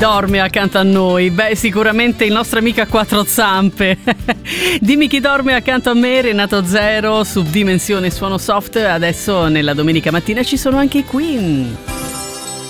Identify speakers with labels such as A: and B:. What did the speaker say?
A: dorme accanto a noi? Beh, sicuramente il nostro amico a quattro zampe. Dimmi chi dorme accanto a me, Renato Zero, Subdimensione Suono Soft. Adesso nella domenica mattina ci sono anche i Queen.